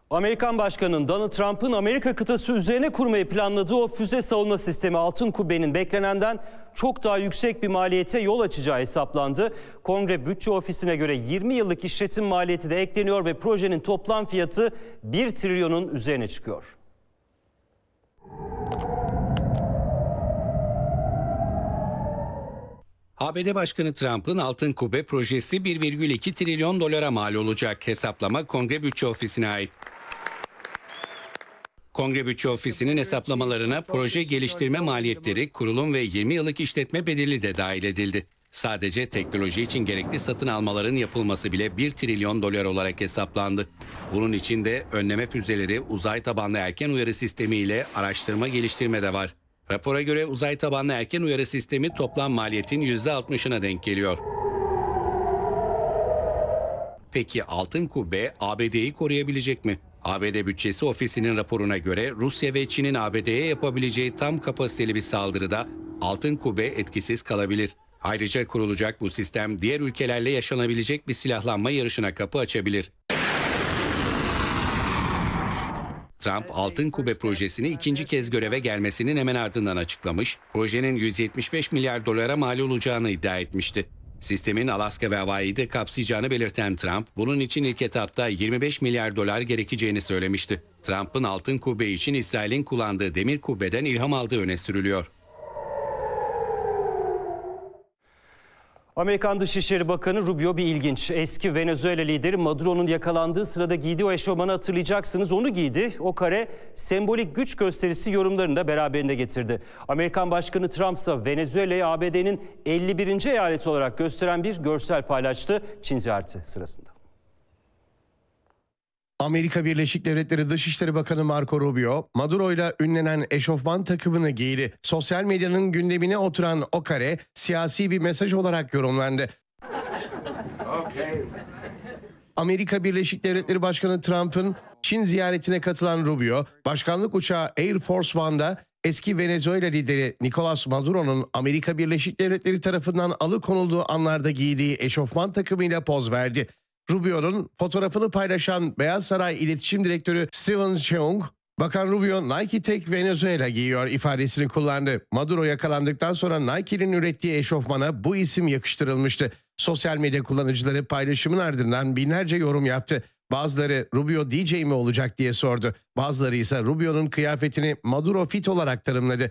Amerikan Başkanı'nın Donald Trump'ın Amerika kıtası üzerine kurmayı planladığı o füze savunma sistemi Altın Kubbe'nin beklenenden çok daha yüksek bir maliyete yol açacağı hesaplandı. Kongre Bütçe Ofisi'ne göre 20 yıllık işletim maliyeti de ekleniyor ve projenin toplam fiyatı 1 trilyonun üzerine çıkıyor. ABD Başkanı Trump'ın Altın Kubbe projesi 1,2 trilyon dolara mal olacak. Hesaplama Kongre Bütçe Ofisi'ne ait. Kongre Bütçe Ofisi'nin hesaplamalarına proje geliştirme maliyetleri, kurulum ve 20 yıllık işletme bedeli de dahil edildi. Sadece teknoloji için gerekli satın almaların yapılması bile 1 trilyon dolar olarak hesaplandı. Bunun içinde önleme füzeleri, uzay tabanlı erken uyarı sistemi ile araştırma geliştirme de var. Rapora göre uzay tabanlı erken uyarı sistemi toplam maliyetin %60'ına denk geliyor. Peki Altın Kubbe ABD'yi koruyabilecek mi? ABD Bütçesi Ofisi'nin raporuna göre Rusya ve Çin'in ABD'ye yapabileceği tam kapasiteli bir saldırıda Altın Kubbe etkisiz kalabilir. Ayrıca kurulacak bu sistem diğer ülkelerle yaşanabilecek bir silahlanma yarışına kapı açabilir. Trump, Altın Kubbe projesini ikinci kez göreve gelmesinin hemen ardından açıklamış, projenin 175 milyar dolara mal olacağını iddia etmişti. Sistemin Alaska ve Hawaii'yi de kapsayacağını belirten Trump, bunun için ilk etapta 25 milyar dolar gerekeceğini söylemişti. Trump'ın Altın Kubbe için İsrail'in kullandığı demir kubbeden ilham aldığı öne sürülüyor. Amerikan Dışişleri Bakanı Rubio bir ilginç. Eski Venezuela lideri Maduro'nun yakalandığı sırada giydiği o eşofmanı hatırlayacaksınız. Onu giydi. O kare sembolik güç gösterisi yorumlarını da beraberinde getirdi. Amerikan Başkanı Trump ise Venezuela'yı ABD'nin 51. eyaleti olarak gösteren bir görsel paylaştı Çin ziyareti sırasında. Amerika Birleşik Devletleri Dışişleri Bakanı Marco Rubio, Maduro'yla ünlenen eşofman takımını giydi. Sosyal medyanın gündemine oturan o kare siyasi bir mesaj olarak yorumlandı. Amerika Birleşik Devletleri Başkanı Trump'ın Çin ziyaretine katılan Rubio, başkanlık uçağı Air Force One'da eski Venezuela lideri Nicolas Maduro'nun Amerika Birleşik Devletleri tarafından alıkonulduğu anlarda giydiği eşofman takımıyla poz verdi. Rubio'nun fotoğrafını paylaşan Beyaz Saray İletişim Direktörü Steven Cheung, Bakan Rubio Nike tek Venezuela giyiyor ifadesini kullandı. Maduro yakalandıktan sonra Nike'nin ürettiği eşofmana bu isim yakıştırılmıştı. Sosyal medya kullanıcıları paylaşımın ardından binlerce yorum yaptı. Bazıları Rubio DJ mi olacak diye sordu. Bazıları ise Rubio'nun kıyafetini Maduro fit olarak tanımladı.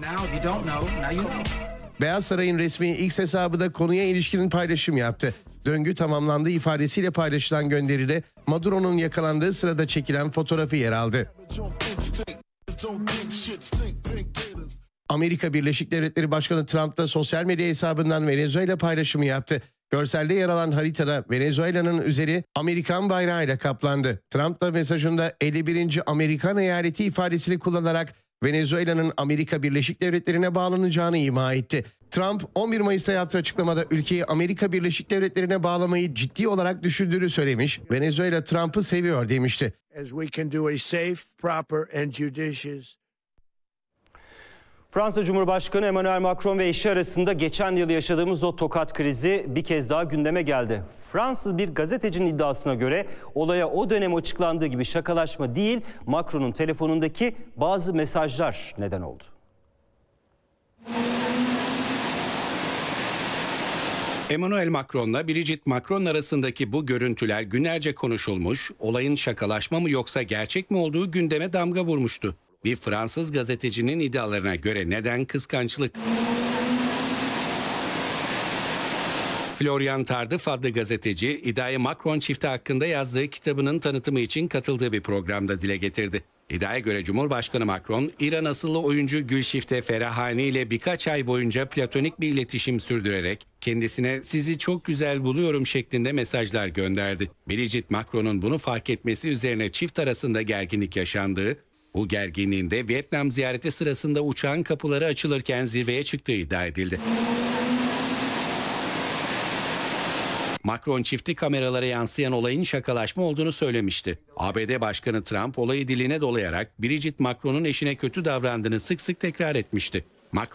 Beyaz Saray'ın resmi X hesabı da konuya ilişkin paylaşım yaptı. Döngü tamamlandı ifadesiyle paylaşılan gönderide Maduro'nun yakalandığı sırada çekilen fotoğrafı yer aldı. Amerika Birleşik Devletleri Başkanı Trump da sosyal medya hesabından Venezuela paylaşımı yaptı. Görselde yer alan haritada Venezuela'nın üzeri Amerikan bayrağıyla kaplandı. Trump da mesajında 51. Amerikan eyaleti ifadesini kullanarak Venezuela'nın Amerika Birleşik Devletleri'ne bağlanacağını ima etti. Trump 11 Mayıs'ta yaptığı açıklamada ülkeyi Amerika Birleşik Devletleri'ne bağlamayı ciddi olarak düşündüğünü söylemiş. Venezuela Trump'ı seviyor demişti. Fransa Cumhurbaşkanı Emmanuel Macron ve eşi arasında geçen yıl yaşadığımız o tokat krizi bir kez daha gündeme geldi. Fransız bir gazetecinin iddiasına göre olaya o dönem açıklandığı gibi şakalaşma değil, Macron'un telefonundaki bazı mesajlar neden oldu. Emmanuel Macron'la Brigitte Macron arasındaki bu görüntüler günlerce konuşulmuş, olayın şakalaşma mı yoksa gerçek mi olduğu gündeme damga vurmuştu. Bir Fransız gazetecinin iddialarına göre neden kıskançlık? Florian Tardif adlı gazeteci, iddiayı Macron çifti hakkında yazdığı kitabının tanıtımı için katıldığı bir programda dile getirdi. İddiaya göre Cumhurbaşkanı Macron, İran asıllı oyuncu Gülşifte Ferahani ile birkaç ay boyunca platonik bir iletişim sürdürerek kendisine "sizi çok güzel buluyorum" şeklinde mesajlar gönderdi. Brigitte Macron'un bunu fark etmesi üzerine çift arasında gerginlik yaşandığı, bu gerginliğin de Vietnam ziyareti sırasında uçağın kapıları açılırken zirveye çıktığı iddia edildi. Macron çifti kameralara yansıyan olayın şakalaşma olduğunu söylemişti. ABD Başkanı Trump olayı diline dolayarak Brigitte Macron'un eşine kötü davrandığını sık sık tekrar etmişti.